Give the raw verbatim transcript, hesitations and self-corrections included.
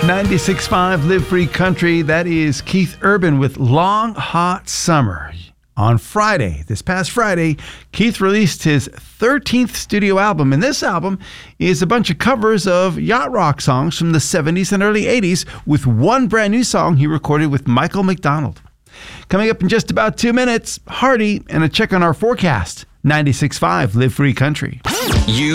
ninety-six point five Live Free Country. That is Keith Urban with Long Hot Summer. On Friday, this past Friday, Keith released his thirteenth studio album, and this album is a bunch of covers of yacht rock songs from the seventies and early eighties with one brand new song he recorded with Michael McDonald. Coming up in just about two minutes, Hardy and a check on our forecast. ninety-six point five Live Free Country. You